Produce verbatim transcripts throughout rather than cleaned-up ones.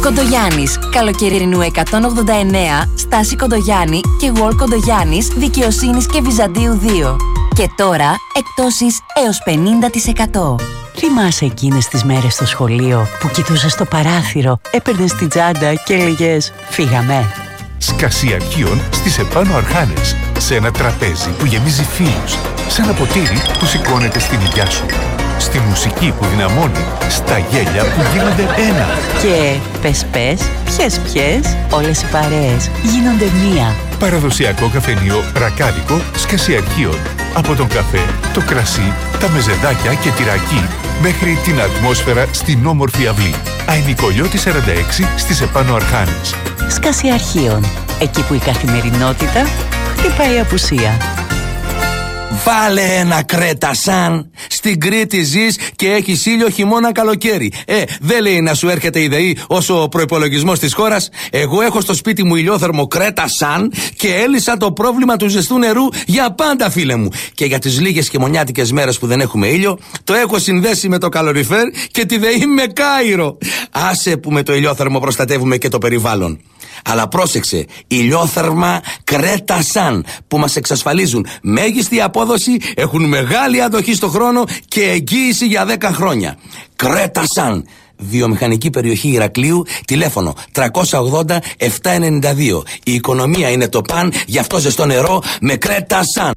Κοντογιάννης, Καλοκαιρινού εκατόν ογδόντα εννέα, Στάση Κοντογιάννη και Γουόλ Κοντογιάννης, Δικαιοσύνης και Βυζαντίου δύο. Και τώρα, εκπτώσεις έως πενήντα τοις εκατό. Θυμάσαι εκείνες τις μέρες στο σχολείο που κοιτούσες στο παράθυρο, έπαιρνες την τσάντα και έλεγες «Φύγαμε». Σκασί αρχείων στις επάνω Αρχάνες. Σε ένα τραπέζι που γεμίζει φίλους. Σε ένα ποτήρι που σηκώνεται στην υγειά σου. Στη μουσική που δυναμώνει. Στα γέλια που γίνονται ένα. Και πες πες, ποιες ποιες, όλες οι παρέες γίνονται μία. Παραδοσιακό καφενείο ρακάδικο Σκασί αρχείων. Από τον καφέ, το κρασί, τα μεζεδάκια και τυράκι μέχρι την ατμόσφαιρα στην όμορφη αυλή. Αϊνικολιώτη σαράντα έξι στις επάνω Αρχάνες. Σκασί αρχείων. Εκεί που η καθημερινότητα χτυπάει απουσία. Βάλε ένα κρέτασαν. Στην Κρήτη ζεις και έχεις ήλιο χειμώνα καλοκαίρι. Ε, δεν λέει να σου έρχεται η ΔΕΗ όσο ο προϋπολογισμός της χώρας. Εγώ έχω στο σπίτι μου ηλιόθερμο κρέτασαν και έλυσα το πρόβλημα του ζεστού νερού για πάντα, φίλε μου. Και για τις λίγες χειμωνιάτικες μέρες που δεν έχουμε ήλιο, το έχω συνδέσει με το καλοριφέρ και τη ΔΕΗ με Κάιρο. Άσε που με το ηλιόθερμο προστατεύουμε και το περιβάλλον. Αλλά πρόσεξε, ηλιόθερμα κρέτασαν που μας εξασφαλίζουν μέγιστη απόδοση, έχουν μεγάλη αντοχή στο χρόνο και εγγύηση για δέκα χρόνια. Κρέτασαν. Βιομηχανική περιοχή Ηρακλείου, τηλέφωνο τριακόσια ογδόντα επτακόσια ενενήντα δύο. Η οικονομία είναι το παν, γι' αυτό ζεστό νερό με κρέτασαν.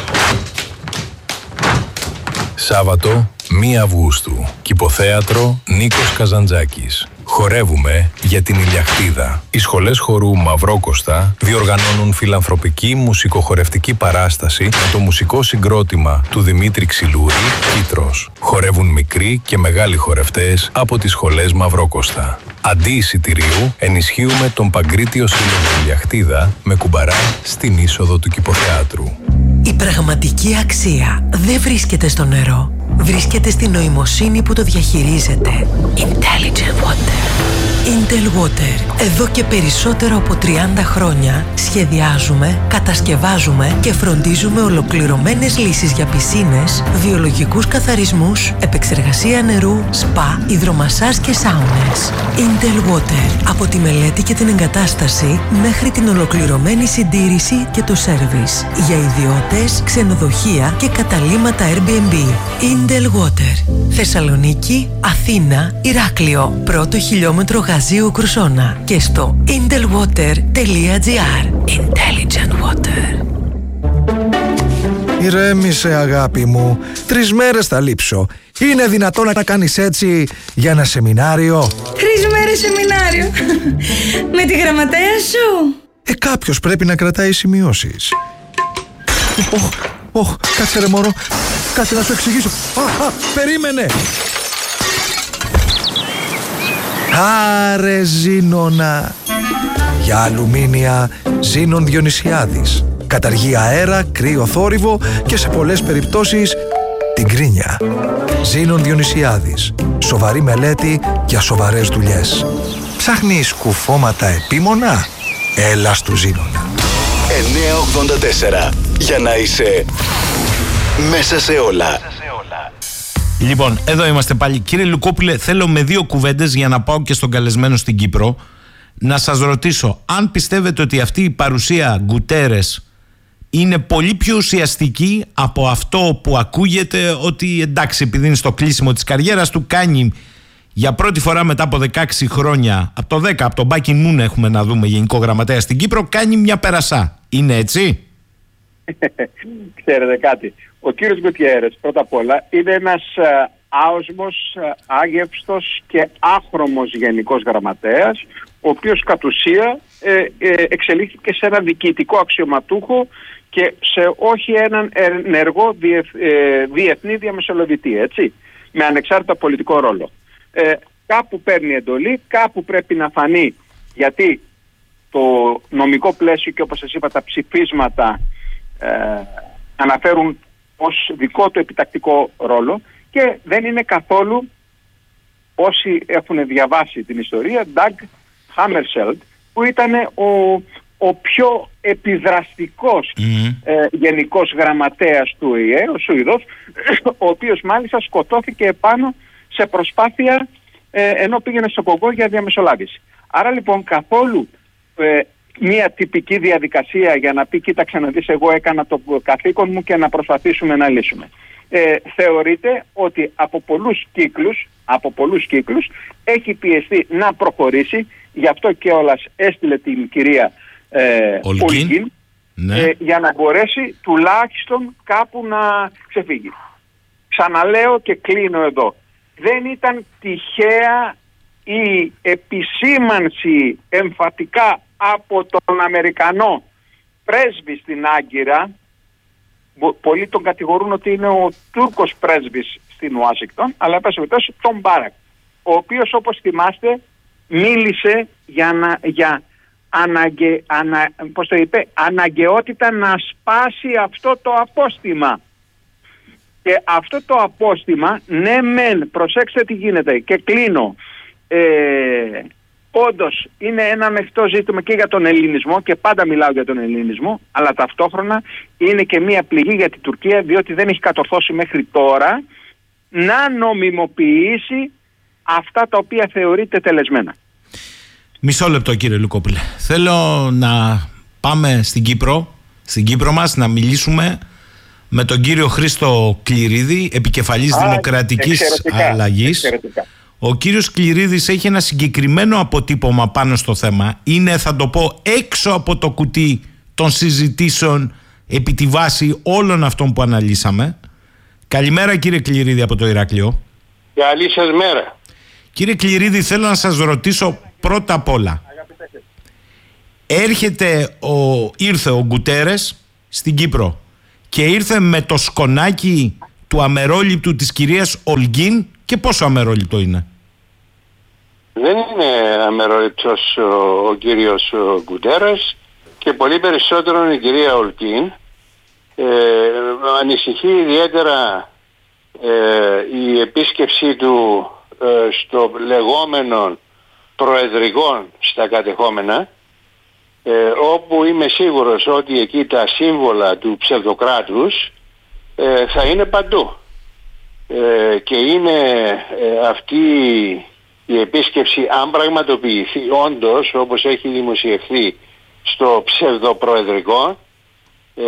Σάββατο, πρώτη Αυγούστου. Κηποθέατρο Νίκος Καζαντζάκης. Χορεύουμε για την Ηλιακτίδα. Οι σχολές χορού Μαυρόκοστα διοργανώνουν φιλανθρωπική μουσικοχορευτική παράσταση με το μουσικό συγκρότημα του Δημήτρη Ξυλούρη, Κίτρος. Χορεύουν μικροί και μεγάλοι χορευτές από τις σχολές Μαυρόκοστα. Αντί εισιτηρίου, ενισχύουμε τον Παγκρίτιο Σύλλογο Ηλιακτίδα με κουμπαρά στην είσοδο του Κηποθέατρου. Η πραγματική αξία δεν βρίσκεται στο νερό. Βρίσκεται στη νοημοσύνη που το διαχειρίζεται. Intelligent Water. Intel Water. Εδώ και περισσότερο από τριάντα χρόνια σχεδιάζουμε, κατασκευάζουμε και φροντίζουμε ολοκληρωμένες λύσεις για πισίνες, βιολογικούς καθαρισμούς, επεξεργασία νερού, σπα, υδρομασάζ και σάουνες. Intel Water. Από τη μελέτη και την εγκατάσταση μέχρι την ολοκληρωμένη συντήρηση και το σέρβις. Για ιδιώτες, ξενοδοχεία και καταλύματα Airbnb. Intel Water. Θεσσαλονίκη, Αθήνα, Ηράκλειο. Πρώτο χιλιόμετρο Γαζίου Κρουσόνα. Και στο intelwater τελεία gr. Intelligent Water. Ηρέμησε, αγάπη μου. Τρεις μέρες θα λείψω. Είναι δυνατόν να κάνεις έτσι για ένα σεμινάριο? Τρεις μέρες σεμινάριο. Με τη γραμματέα σου. Ε, κάποιος πρέπει να κρατάει σημειώσεις. Οχ, οχ, κάτσε ρε μωρό. Κάτσε να σου εξηγήσω. Α, α, περίμενε. Άρε Ζήνονα. Για αλουμίνια Ζήνων Διονυσιάδης. Καταργεί αέρα, κρύο θόρυβο και σε πολλές περιπτώσεις την κρίνια. Ζήνων Διονυσιάδης. Σοβαρή μελέτη για σοβαρές δουλειές. Ψάχνεις κουφώματα επίμονα? Έλα στου Ζήνονα. εννιακόσια ογδόντα τέσσερα. Για να είσαι μέσα σε όλα. Λοιπόν, εδώ είμαστε πάλι. Κύριε Λουκόπουλε, θέλω με δύο κουβέντες για να πάω και στον καλεσμένο στην Κύπρο να σας ρωτήσω αν πιστεύετε ότι αυτή η παρουσία Γκουτέρες είναι πολύ πιο ουσιαστική από αυτό που ακούγεται, ότι εντάξει, επειδή είναι στο κλείσιμο της καριέρας του, κάνει για πρώτη φορά μετά από δεκαέξι χρόνια, από το δέκα, από τον Μπάκι Μουν έχουμε να δούμε γενικό γραμματέα στην Κύπρο, κάνει μια περασά. Είναι έτσι? Ξέρετε κάτι, ο κύριος Γκουτιέρες πρώτα απ' όλα είναι ένας ε, άοσμος, ε, άγευστος και άχρωμος γενικός γραμματέας, ο οποίος κατ' ουσία ε, ε, εξελίχθηκε σε ένα διοικητικό αξιωματούχο και σε όχι έναν ενεργό διεθ, ε, διεθνή διαμεσολαβητή, έτσι, με ανεξάρτητα πολιτικό ρόλο. Ε, κάπου παίρνει εντολή, κάπου πρέπει να φανεί, γιατί το νομικό πλαίσιο και όπως σας είπα τα ψηφίσματα ε, αναφέρουν ως δικό του επιτακτικό ρόλο και δεν είναι καθόλου, όσοι έχουν διαβάσει την ιστορία, Dag Hammarskjöld, που ήταν ο, ο πιο επιδραστικός mm. ε, γενικός γραμματέας του Ο Η Ε, ο Σουηδός, ο οποίος μάλιστα σκοτώθηκε επάνω σε προσπάθεια ε, ενώ πήγαινε στο Κογκό για διαμεσολάβηση. Άρα λοιπόν καθόλου ε, μια τυπική διαδικασία για να πει κοίταξε να δεις, εγώ έκανα το καθήκον μου και να προσπαθήσουμε να λύσουμε. Ε, θεωρείται ότι από πολλούς κύκλους, από πολλούς κύκλους έχει πιεστεί να προχωρήσει, γι' αυτό και όλας έστειλε την κυρία ε, Ολγκίν, ναι. ε, για να μπορέσει τουλάχιστον κάπου να ξεφύγει. Ξαναλέω και κλείνω εδώ. Δεν ήταν τυχαία η επισήμανση εμφατικά από τον Αμερικανό πρέσβη στην Άγκυρα. Πολλοί τον κατηγορούν ότι είναι ο Τούρκος πρέσβης στην Ουάσιγκτον, αλλά πες περιπτώσει τον Μπάρακ, ο οποίος όπως θυμάστε μίλησε για, να, για αναγκαι, ανα, πώς το είπε, αναγκαιότητα να σπάσει αυτό το απόστημα. Και αυτό το απόστημα, ναι μεν, προσέξτε τι γίνεται και κλείνω, ε, όντως είναι ένα ανοιχτό ζήτημα και για τον ελληνισμό, και πάντα μιλάω για τον ελληνισμό, αλλά ταυτόχρονα είναι και μία πληγή για την Τουρκία, διότι δεν έχει κατορθώσει μέχρι τώρα να νομιμοποιήσει αυτά τα οποία θεωρείται τελεσμένα. Μισό λεπτό κύριε Λουκόπουλε. Θέλω να πάμε στην Κύπρο, στην Κύπρο μας, να μιλήσουμε με τον κύριο Χρήστο Κληρίδη, επικεφαλής Α, Δημοκρατικής εξαιρετικά, Αλλαγής. Εξαιρετικά. Ο κύριος Κληρίδης έχει ένα συγκεκριμένο αποτύπωμα πάνω στο θέμα. Είναι, θα το πω, έξω από το κουτί των συζητήσεων επί τη βάση όλων αυτών που αναλύσαμε. Καλημέρα κύριε Κληρίδη από το Ηράκλειο. Καλή σας μέρα. Κύριε Κληρίδη, θέλω να σας ρωτήσω πρώτα απ' όλα. Έρχεται ο, ήρθε ο Γκουτέρες στην Κύπρο και ήρθε με το σκονάκι του αμερόληπτου της κυρίας Ολγκίν. Και πόσο αμερόληπτο είναι? Δεν είναι αμερόληπτος ο, ο κύριος Γκουτέρες και πολύ περισσότερο η κυρία Ολγκίν. Ε, ανησυχεί ιδιαίτερα ε, η επίσκεψή του ε, στο λεγόμενο προεδρικό στα κατεχόμενα, ε, όπου είμαι σίγουρος ότι εκεί τα σύμβολα του ψευδοκράτους ε, θα είναι παντού. Ε, και είναι ε, αυτή η επίσκεψη, αν πραγματοποιηθεί όντως όπως έχει δημοσιευθεί στο ψευδοπροεδρικό, ε,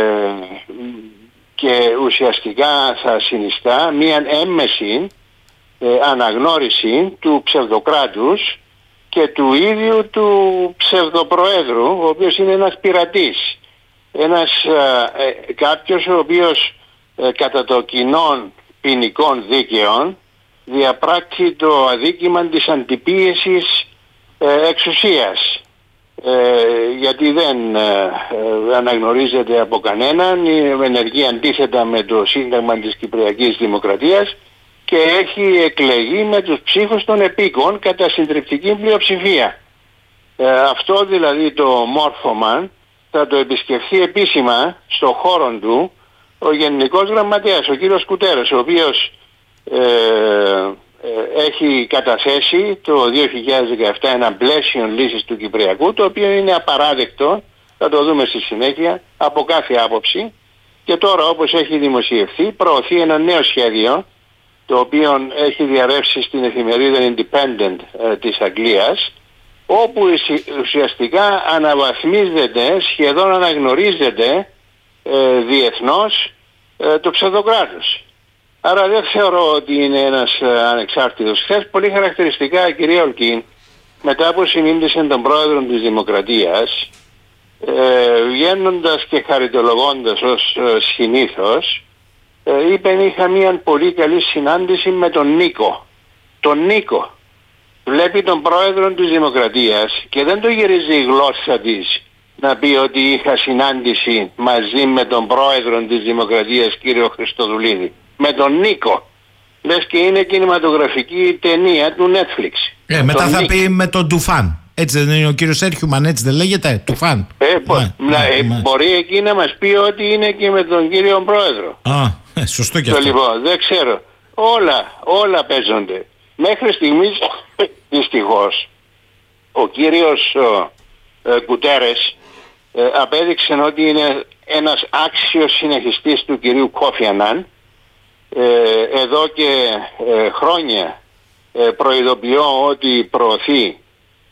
και ουσιαστικά θα συνιστά μια έμμεση ε, αναγνώριση του ψευδοκράτους και του ίδιου του ψευδοπροέδρου, ο οποίος είναι ένας πειρατής, ένας ε, κάποιος ο οποίος ε, κατά το κοινό ποινικών δίκαιων διαπράξει το αδίκημα της αντιπίεσης ε, εξουσίας, ε, γιατί δεν ε, αναγνωρίζεται από κανέναν, ενεργεί αντίθετα με το Σύνταγμα της Κυπριακής Δημοκρατίας και έχει εκλεγεί με τους ψήφους των επίκων κατά συντριπτική πλειοψηφία. Ε, αυτό δηλαδή το μόρφωμα θα το επισκεφθεί επίσημα στο χώρο του ο Γενικός Γραμματέας, ο κύριος Κουτέρες, ο οποίος ε, ε, έχει καταθέσει το δύο χιλιάδες δεκαεπτά ένα πλαίσιο λύσης του Κυπριακού, το οποίο είναι απαράδεκτο, θα το δούμε στη συνέχεια, από κάθε άποψη, και τώρα όπως έχει δημοσιευθεί προωθεί ένα νέο σχέδιο, το οποίο έχει διαρρεύσει στην εφημερίδα Independent ε, της Αγγλίας, όπου ουσιαστικά αναβαθμίζεται, σχεδόν αναγνωρίζεται ε, διεθνώς ε, το ψευδοκράτος. Άρα δεν θεωρώ ότι είναι ένας ε, ανεξάρτητος. Χθες πολύ χαρακτηριστικά η κυρία Ολγκίν, μετά που συνήντησε τον πρόεδρο της Δημοκρατίας, ε, βγαίνοντας και χαριτολογώντας ως ε, συνήθως, ε, είπε είχα μια πολύ καλή συνάντηση με τον Νίκο. Τον Νίκο. Βλέπει τον πρόεδρο της Δημοκρατίας και δεν το γυρίζει η γλώσσα της να πει ότι είχα συνάντηση μαζί με τον πρόεδρο της Δημοκρατίας κύριο Χριστοδουλίδη. Με τον Νίκο. Λες και είναι κινηματογραφική ταινία του Netflix. Ε, μετά τον θα Νίκο. πει με τον Τουφάν. Έτσι δεν είναι ο κύριος Έρχιουμαν, έτσι δεν λέγεται? Τουφάν. Ε, πω, ναι, να, ναι, ε, ναι. Μπορεί εκεί να μας πει ότι είναι και με τον κύριο πρόεδρο. Α, ε, σωστό και το αυτό. Λοιπόν, δεν ξέρω. Όλα, όλα παίζονται. Μέχρι στιγμής, δυστυχώς, ο κύριος ε, Γκουτέρες ε, απέδειξε ότι είναι ένας άξιος συνεχιστής του κυρίου Κόφι Ανάν. Ε, εδώ και ε, χρόνια ε, προειδοποιώ ότι προωθεί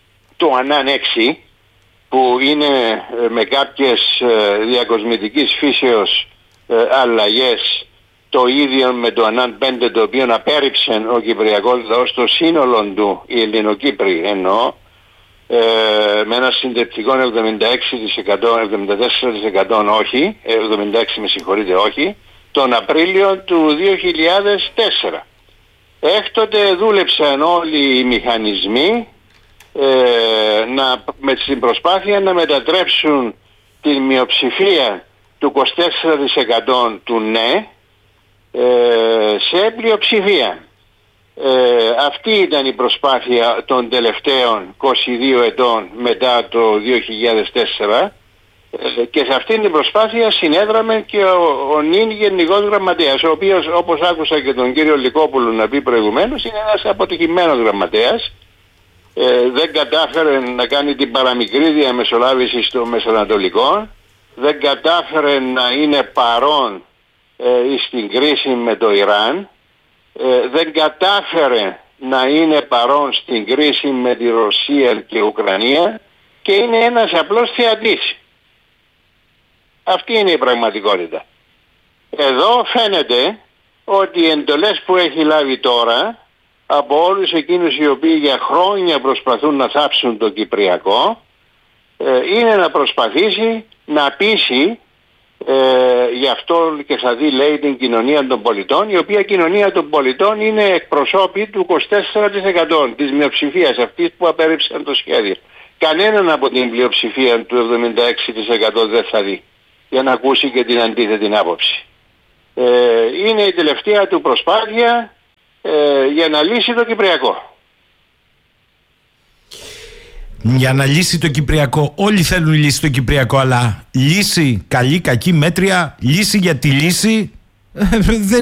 το ΑΝΑΝ έξι, που είναι με κάποιες διακοσμητικής φύσεως αλλαγές το ίδιο με το ΑΝΑΝ πέντε, το οποίο απέρριψε ο Κυπριακός λαός στο σύνολο του, οι Ελληνοκύπροι εννοώ, ε, με ένα συντριπτικό εβδομήντα έξι τοις εκατό, εβδομήντα τέσσερα τοις εκατό όχι, εβδομήντα έξι με συγχωρείτε όχι, τον Απρίλιο του δύο χιλιάδες τέσσερα. Έκτοτε δούλεψαν όλοι οι μηχανισμοί ε, να, με την προσπάθεια να μετατρέψουν την μειοψηφία του είκοσι τέσσερα τοις εκατό του ναι ε, σε πλειοψηφία. Ε, αυτή ήταν η προσπάθεια των τελευταίων είκοσι δύο ετών μετά το δύο χιλιάδες τέσσερα ε, και σε αυτήν την προσπάθεια συνέδραμε και ο, ο νυν Γενικός Γραμματέας, ο οποίος, όπως άκουσα και τον κύριο Λυκόπουλο να πει προηγουμένως, είναι ένας αποτυχημένος γραμματέας. Ε, δεν κατάφερε να κάνει την παραμικρή διαμεσολάβηση στο Μεσανατολικό, δεν κατάφερε να είναι παρόν ε, στην κρίση με το Ιράν, ε, δεν κατάφερε να είναι παρόν στην κρίση με τη Ρωσία και Ουκρανία και είναι ένας απλός θεατής. Αυτή είναι η πραγματικότητα. Εδώ φαίνεται ότι οι εντολές που έχει λάβει τώρα από όλους εκείνους οι οποίοι για χρόνια προσπαθούν να θάψουν το Κυπριακό ε, είναι να προσπαθήσει να πείσει ε, γι' αυτό και θα δει λέει την κοινωνία των πολιτών, η οποία κοινωνία των πολιτών είναι εκπροσώπη του είκοσι τέσσερα τοις εκατό της μειοψηφίας αυτής που απέρριψαν το σχέδιο. Κανέναν από την πλειοψηφία του εβδομήντα έξι τοις εκατό δεν θα δει για να ακούσει και την αντίθετη άποψη. Ε, είναι η τελευταία του προσπάθεια ε, για να λύσει το Κυπριακό. Για να λύσει το Κυπριακό. Όλοι θέλουν λύση το Κυπριακό, αλλά λύση καλή, κακή, μέτρια, λύση για τη λύση δεν